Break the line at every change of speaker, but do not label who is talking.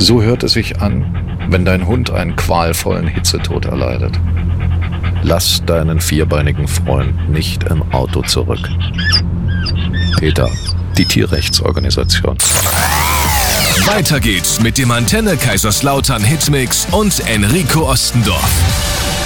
So hört es sich an, wenn dein Hund einen qualvollen Hitzetod erleidet. Lass deinen vierbeinigen Freund nicht im Auto zurück. PETA, die Tierrechtsorganisation.
Weiter geht's mit dem Antenne Kaiserslautern Hitmix und Enrico Ostendorf.